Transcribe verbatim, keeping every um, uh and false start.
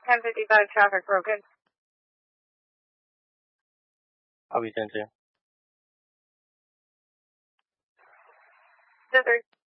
ten fifty-five traffic broken. I'll be ten two. ten three.